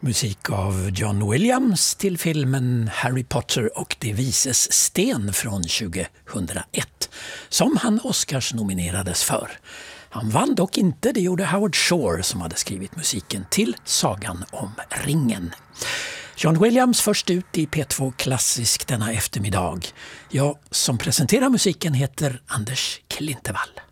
Musik av John Williams till filmen Harry Potter och de vises sten från 2001, som han Oscars nominerades för. Han vann dock inte, det gjorde Howard Shore som hade skrivit musiken till Sagan om ringen. John Williams först ut i P2 Klassisk denna eftermiddag. Jag som presenterar musiken heter Anders Klintevall.